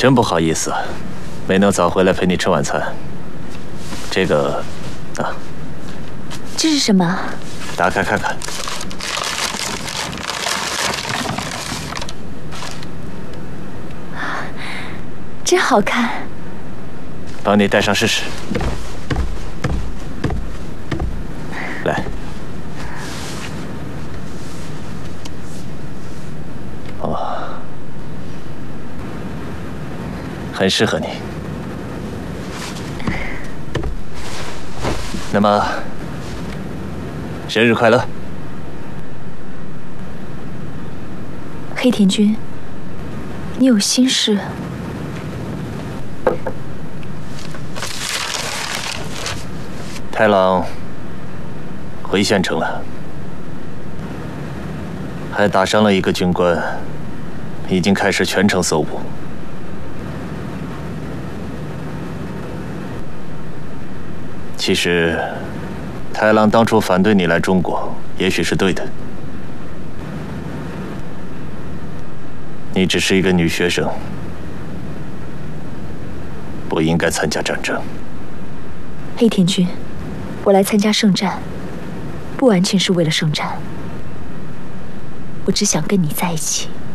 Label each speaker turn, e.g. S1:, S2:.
S1: 真不好意思，没能早回来陪你吃晚餐。这个，啊，
S2: 这是什么？
S1: 打开看看。
S2: 真好看。
S1: 帮你戴上试试。来。哦。 很适合你。那么，生日快乐，
S2: 黑田君，你有心事？
S1: 太郎回县城了，还打伤了一个军官，已经开始全城搜捕。 其实，太郎当初反对你来中国，也许是对的。你只是一个女学生，不应该参加战争。
S2: 黑田君，我来参加圣战，不完全是为了圣战，我只想跟你在一起。